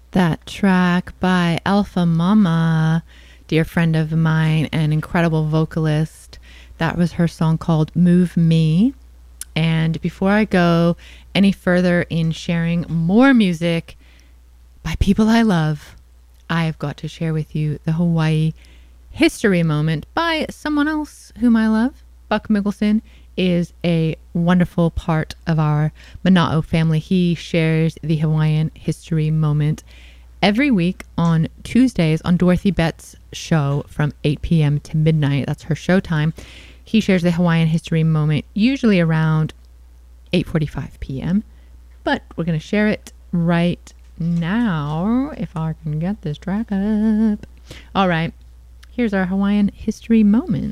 That track by Alpha Mama, dear friend of mine and incredible vocalist. That was her song called Move Me. And before I go any further in sharing more music by people I love, I've got to share with you the Hawaii history moment by someone else whom I love. Buck Mickelson is a wonderful part of our Mana'o family. He shares the Hawaiian history moment every week on Tuesdays on Dorothy Betts' show from 8 p.m. to midnight. That's her show time. He shares the Hawaiian history moment usually around 8:45 p.m. But we're going to share it right now if I can get this track up. All right. Here's our Hawaiian history moment.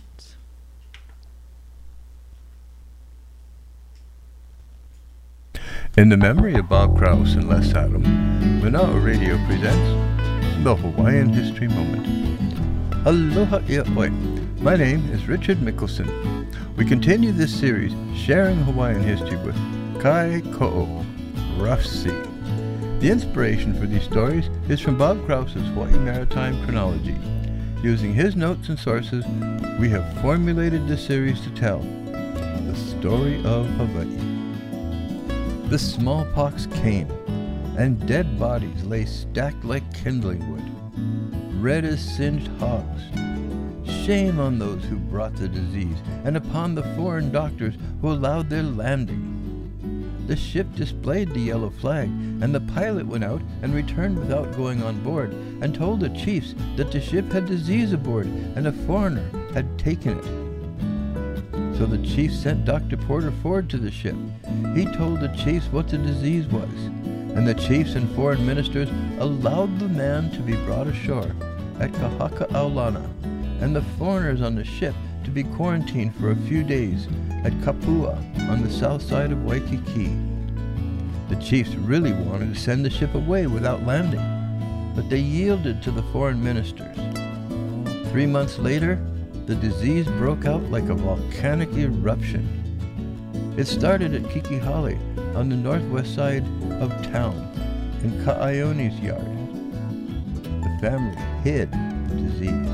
In the memory of Bob Krause and Les Adam, Mana'o Radio presents the Hawaiian History Moment. Aloha ia'oi. My name is Richard Mickelson. We continue this series sharing Hawaiian history with Kai Ko'o, Rough Sea. The inspiration for these stories is from Bob Krause's Hawaii Maritime Chronology. Using his notes and sources, we have formulated this series to tell the story of Hawaii. The smallpox came, and dead bodies lay stacked like kindling wood, red as singed hogs. Shame on those who brought the disease, and upon the foreign doctors who allowed their landing. The ship displayed the yellow flag, and the pilot went out and returned without going on board, and told the chiefs that the ship had disease aboard, and a foreigner had taken it. So the chief sent Dr. Porter Ford to the ship. He told the chiefs what the disease was, and the chiefs and foreign ministers allowed the man to be brought ashore at Kahaka'aulana, and the foreigners on the ship to be quarantined for a few days at Kapua on the south side of Waikiki. The chiefs really wanted to send the ship away without landing, but they yielded to the foreign ministers. 3 months later, the disease broke out like a volcanic eruption. It started at Kikihale on the northwest side of town, in Ka'aioni's yard. The family hid the disease.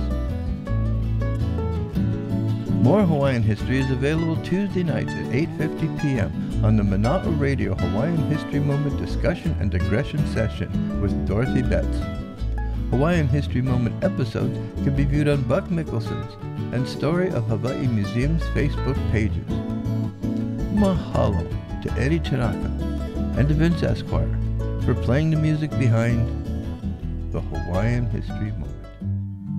More Hawaiian history is available Tuesday nights at 8:50 p.m. on the Mana'o Radio Hawaiian History Moment Discussion and Digression Session with Dorothy Betts. Hawaiian History Moment episodes can be viewed on Buck Mickelson's and Story of Hawaii Museum's Facebook pages. Mahalo to Eddie Tanaka and to Vince Esquire for playing the music behind the Hawaiian History Moment.